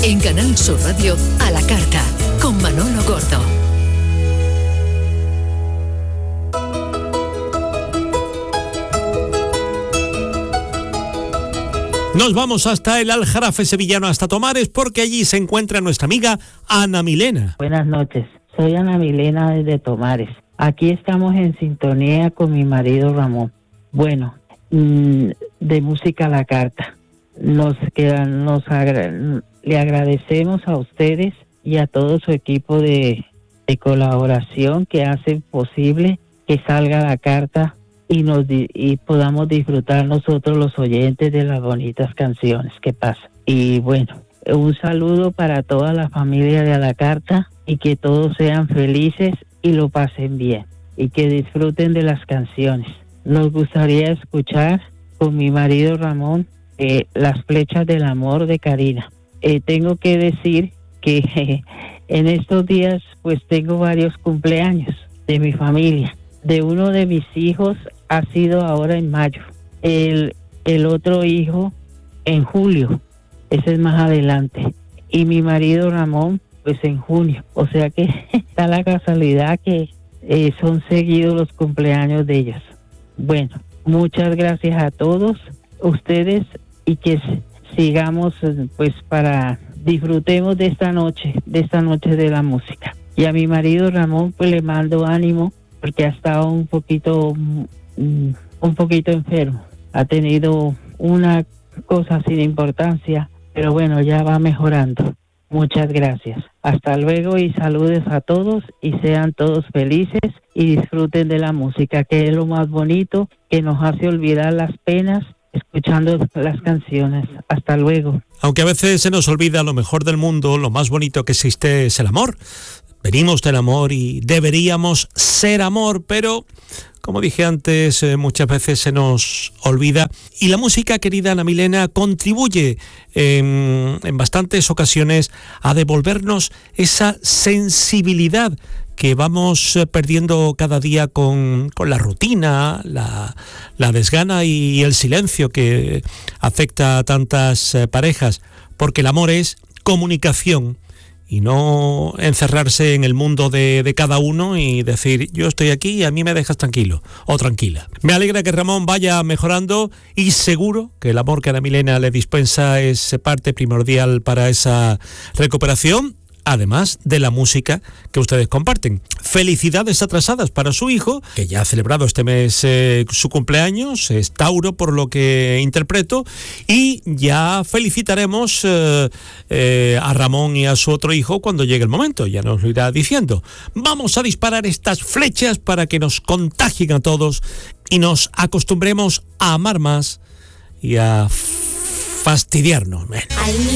En Canal Sur Radio, a la carta, con Manolo Gordo. Nos vamos hasta el Aljarafe sevillano, hasta Tomares, porque allí se encuentra nuestra amiga Ana Milena. Buenas noches, soy Ana Milena desde Tomares. Aquí estamos en sintonía con mi marido Ramón. Bueno, de música a la carta. Le agradecemos a ustedes y a todo su equipo de colaboración que hacen posible que salga la carta y podamos disfrutar nosotros los oyentes de las bonitas canciones que pasan. Y bueno, un saludo para toda la familia de A la Carta y que todos sean felices y lo pasen bien y que disfruten de las canciones. Nos gustaría escuchar con mi marido Ramón Las flechas del amor de Karina. Tengo que decir que en estos días pues tengo varios cumpleaños de mi familia. De uno de mis hijos ha sido ahora en mayo. El otro hijo en julio. Ese es más adelante. Y mi marido Ramón pues en junio. O sea que está la casualidad que son seguidos los cumpleaños de ellos. Bueno, muchas gracias a todos ustedes y que sigamos pues disfrutemos de esta noche de la música. Y a mi marido Ramón pues le mando ánimo porque ha estado un poquito enfermo. Ha tenido una cosa sin importancia, pero bueno, ya va mejorando. Muchas gracias. Hasta luego y saludos a todos y sean todos felices y disfruten de la música, que es lo más bonito, que nos hace olvidar las penas escuchando las canciones. Hasta luego. Aunque a veces se nos olvida lo mejor del mundo, lo más bonito que existe es el amor. Venimos del amor y deberíamos ser amor, pero como dije antes, muchas veces se nos olvida. Y la música, querida Ana Milena, contribuye en bastantes ocasiones a devolvernos esa sensibilidad que vamos perdiendo cada día con la rutina, la desgana y el silencio que afecta a tantas parejas, porque el amor es comunicación y no encerrarse en el mundo de cada uno y decir yo estoy aquí y a mí me dejas tranquilo o tranquila. Me alegra que Ramón vaya mejorando y seguro que el amor que Ana Milena le dispensa es parte primordial para esa recuperación, además de la música que ustedes comparten. Felicidades atrasadas para su hijo, que ya ha celebrado este mes su cumpleaños, es Tauro por lo que interpreto, y ya felicitaremos a Ramón y a su otro hijo cuando llegue el momento, ya nos lo irá diciendo. Vamos a disparar estas flechas para que nos contagien a todos y nos acostumbremos a amar más y a fastidiarnos menos.